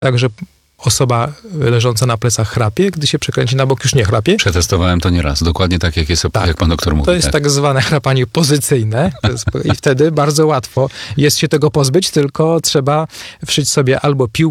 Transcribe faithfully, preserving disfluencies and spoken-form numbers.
Także osoba leżąca na plecach chrapie, gdy się przekręci na bok, już nie chrapie. Przetestowałem to nieraz. Dokładnie tak, jak jest, Tak. jak pan doktor mówi. To jest tak zwane chrapanie pozycyjne i wtedy bardzo łatwo jest się tego pozbyć, tylko trzeba wszyć sobie albo piłkę